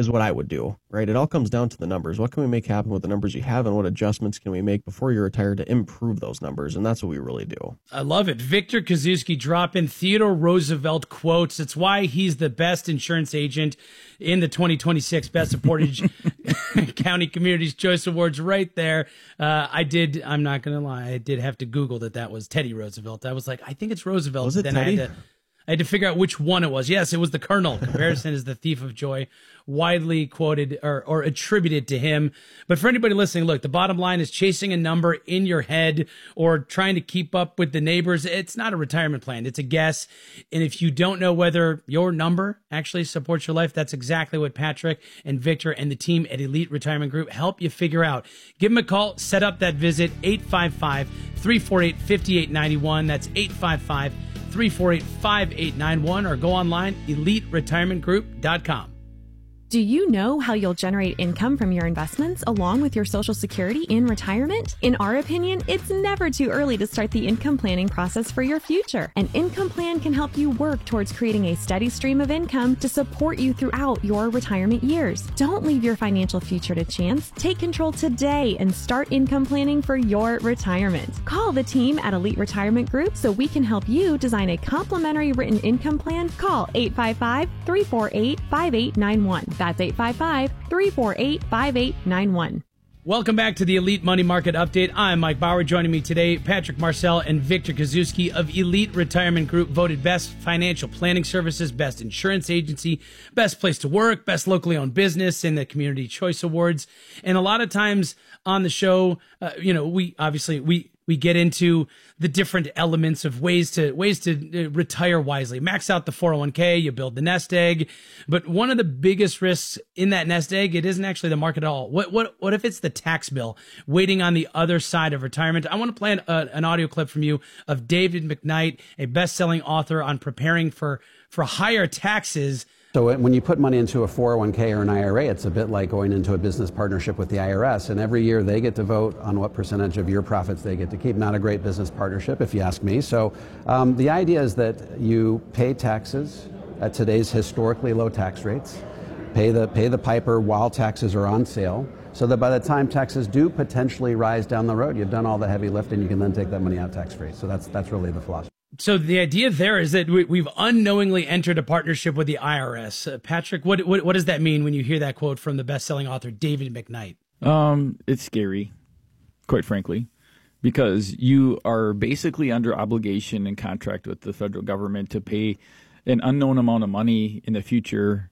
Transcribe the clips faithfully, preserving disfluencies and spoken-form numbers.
is what I would do, right? It all comes down to the numbers. What can we make happen with the numbers you have, and what adjustments can we make before you're retired to improve those numbers? And that's what we really do. I love it. Victor Kozuski dropping Theodore Roosevelt quotes. It's why he's the best insurance agent in the twenty twenty-six Best of Portage County Communities Choice Awards right there. Uh, I did, I'm not going to lie, I did have to Google that that was Teddy Roosevelt. I was like, I think it's Roosevelt. Was it then Teddy? I had to I had to figure out which one it was. Yes, it was the Colonel. Comparison is the thief of joy, widely quoted or, or attributed to him. But for anybody listening, look, the bottom line is chasing a number in your head or trying to keep up with the neighbors. It's not a retirement plan. It's a guess. And if you don't know whether your number actually supports your life, that's exactly what Patrick and Victor and the team at Elite Retirement Group help you figure out. Give them a call. Set up that visit, eight five five, three four eight, five eight nine one. That's eight five five, three four eight, five eight nine one, or go online, elite retirement group dot com. Do you know how you'll generate income from your investments along with your Social Security in retirement? In our opinion, it's never too early to start the income planning process for your future. An income plan can help you work towards creating a steady stream of income to support you throughout your retirement years. Don't leave your financial future to chance. Take control today and start income planning for your retirement. Call the team at Elite Retirement Group so we can help you design a complimentary written income plan. Call eight five five, three four eight, five eight nine one. That's eight five five, three four eight, five eight nine one. Welcome back to the Elite Money Market Update. I'm Mike Bauer. Joining me today, Patrick Marcel and Victor Kozuski of Elite Retirement Group, voted best financial planning services, best insurance agency, best place to work, best locally owned business in the Community Choice Awards. And a lot of times on the show, uh, you know, we obviously we we get into the different elements of ways to ways to retire wisely. Max out the four oh one k, you build the nest egg. But one of the biggest risks in that nest egg, it isn't actually the market at all. What what what if it's the tax bill waiting on the other side of retirement? I want to play an, uh, an audio clip from you of David McKnight, a best-selling author on preparing for for higher taxes. So when you put money into a four oh one k or an I R A, it's a bit like going into a business partnership with the I R S. And every year they get to vote on what percentage of your profits they get to keep. Not a great business partnership, if you ask me. So um, the idea is that you pay taxes at today's historically low tax rates, pay the, pay the piper while taxes are on sale, so that by the time taxes do potentially rise down the road, you've done all the heavy lifting, you can then take that money out tax-free. So that's, that's really the philosophy. So the idea there is that we, we've unknowingly entered a partnership with the I R S. Uh, Patrick, what, what what does that mean when you hear that quote from the best-selling author David McKnight? Um, it's scary, quite frankly, because you are basically under obligation and contract with the federal government to pay an unknown amount of money in the future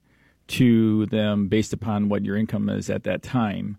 to them based upon what your income is at that time,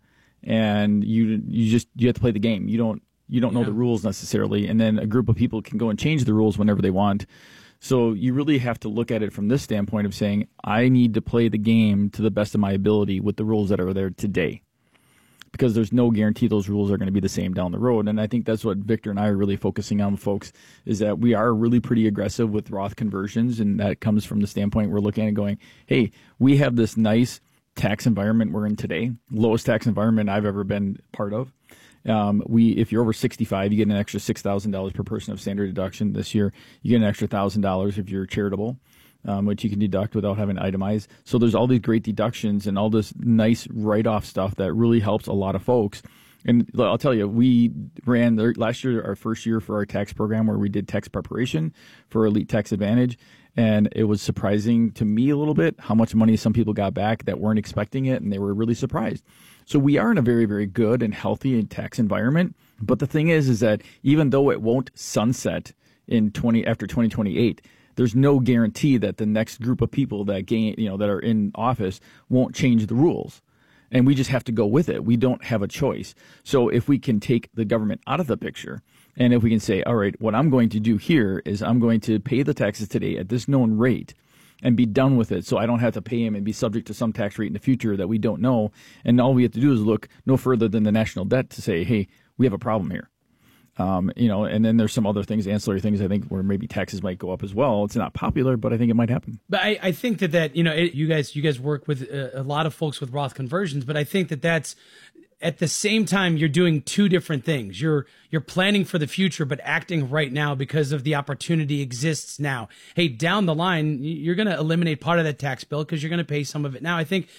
and you you just you have to play the game. You don't. You don't know yeah. the rules necessarily, and then a group of people can go and change the rules whenever they want. So you really have to look at it from this standpoint of saying, I need to play the game to the best of my ability with the rules that are there today, because there's no guarantee those rules are going to be the same down the road. And I think that's what Victor and I are really focusing on, folks, is that we are really pretty aggressive with Roth conversions, and that comes from the standpoint we're looking at and going, hey, we have this nice tax environment we're in today, lowest tax environment I've ever been part of. Um, we, if you're over sixty-five, you get an extra six thousand dollars per person of standard deduction. This year, you get an extra one thousand dollars if you're charitable, um, which you can deduct without having to itemize. So there's all these great deductions and all this nice write-off stuff that really helps a lot of folks. And I'll tell you, we ran the, last year, our first year for our tax program where we did tax preparation for Elite Tax Advantage. And it was surprising to me a little bit how much money some people got back that weren't expecting it, and they were really surprised. So we are in a very, very good and healthy tax environment. But the thing is, is that even though it won't sunset in twenty after twenty twenty-eight, there's no guarantee that the next group of people that gain, you know, that are in office won't change the rules. And we just have to go with it. We don't have a choice. So if we can take the government out of the picture, and if we can say, all right, what I'm going to do here is I'm going to pay the taxes today at this known rate and be done with it, so I don't have to pay them and be subject to some tax rate in the future that we don't know. And all we have to do is look no further than the national debt to say, hey, we have a problem here. Um, you know, and then there's some other things, ancillary things, I think, where maybe taxes might go up as well. It's not popular, but I think it might happen. But I, I think that, that you know, it, you guys you guys work with a, a lot of folks with Roth conversions, but I think that that's, at the same time, you're doing two different things. You're you're planning for the future, but acting right now because of the opportunity exists now. Hey, down the line, you're going to eliminate part of that tax bill because you're going to pay some of it now. I think